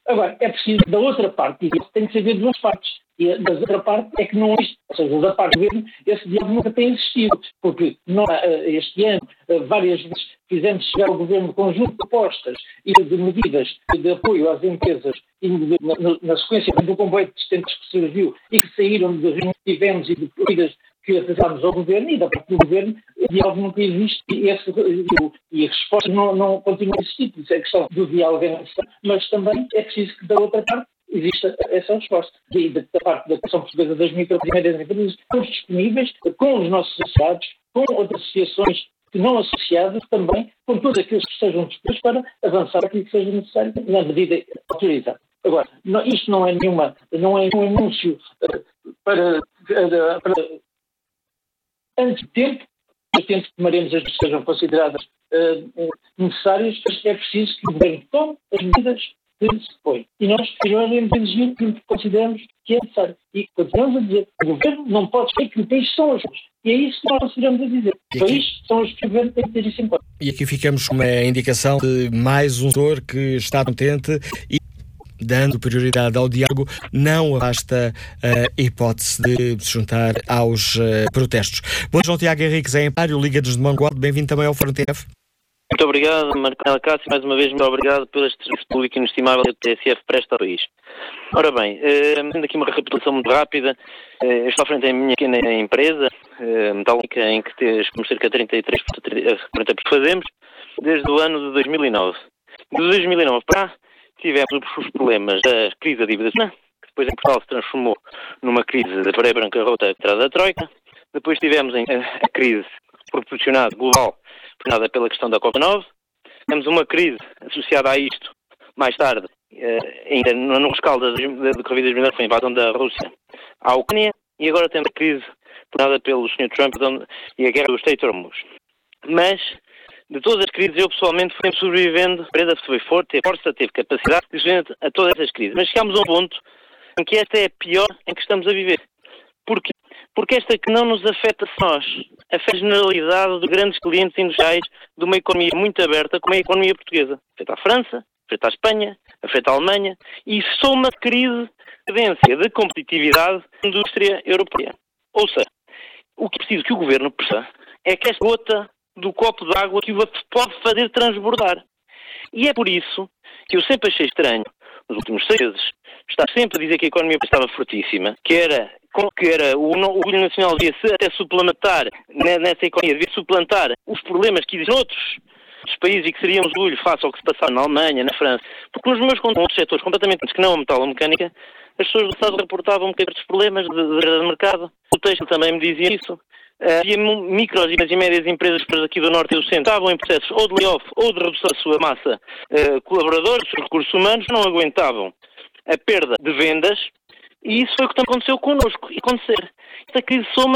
Agora, é preciso, da outra parte, e tem que ser de duas partes. E da outra parte é que não existe, ou seja, da parte do governo, esse diálogo nunca tem existido, porque nós, este ano, várias vezes fizemos chegar ao governo um conjunto de propostas e de medidas de apoio às empresas e na sequência do comboio de assistentes que surgiu e que saíram de reuniões que tivemos e de medidas que apresentámos ao governo, e da parte do governo o diálogo nunca existe e a resposta não continua a existir. Isso é a questão do diálogo é necessário, mas também é preciso que da outra parte existe essa resposta. E da parte da Comissão Portuguesa das Micro e Médias Empresas, estamos disponíveis com os nossos associados, com outras associações que não associadas também, com todos aqueles que estejam dispostos para avançar aquilo que seja necessário na medida autorizada. Agora, isto não é nenhum anúncio para antes de tempo que tomaremos as que sejam consideradas necessárias, é preciso que o governo tome as medidas que se põe. E nós continuamos a exigir aquilo que consideramos que é necessário. E continuamos a dizer que o governo não pode ser que o país são as pessoas. E é isso que nós consideramos a dizer. O país são as pessoas que o governo tem que ter isso em conta. E aqui ficamos com uma indicação de mais um setor que está contente e, dando prioridade ao diálogo, não afasta a hipótese de se juntar aos protestos. Bom, João Tiago Henriques, é Empário, Liga-nos de Mangualde, bem-vindo também ao Fórum TSF. Muito obrigado, Marcelo Cássio, mais uma vez muito obrigado pelo serviço público inestimável que o TSF presta ao país. Ora bem, tendo aqui uma recapitulação muito rápida, estou à frente da minha pequena empresa, metalúrgica, em que temos cerca de 40% fazemos, desde o ano de 2009. De 2009 para cá, tivemos os problemas da crise da dívida, que depois em Portugal se transformou numa crise da pré-bancarrota atrás da Troika. Depois tivemos a crise proporcionada global, nada pela questão da Covid-19. Temos uma crise associada a isto, mais tarde, ainda no rescaldo da Covid-19, foi a invasão da Rússia à Ucrânia, e agora temos a crise nada pelo Sr. Trump e a guerra do Estreito de Hormuz. Mas, de todas as crises, eu pessoalmente fui sobrevivendo, a empresa foi forte, teve força, teve capacidade de sobreviver a todas essas crises. Mas chegámos a um ponto em que esta é a pior em que estamos a viver. Porquê? Porque esta que não nos afeta a nós, afeta a generalidade de grandes clientes industriais de uma economia muito aberta como é a economia portuguesa. Afeta a França, afeta a Espanha, afeta a Alemanha e soma a crise de competitividade da indústria europeia. Ou seja, o que é preciso que o governo perceba é que esta gota do copo d'água que o pode fazer transbordar. E é por isso que eu sempre achei estranho, nos últimos 6 meses, estar sempre a dizer que a economia estava fortíssima, que era o orgulho nacional devia-se até suplementar, nessa economia, devia suplantar os problemas que existem noutros países e que seriam orgulho face ao que se passava na Alemanha, na França. Porque nos meus outros setores completamente que não a metalomecânica, as pessoas do Estado reportavam um bocadinho dos problemas de mercado. O texto também me dizia isso. Havia micros e médias empresas aqui do Norte e do Centro estavam em processos ou de layoff ou de redução da sua massa colaboradores, os recursos humanos, não aguentavam a perda de vendas, e isso foi o que aconteceu connosco. E acontecer. Esta crise soma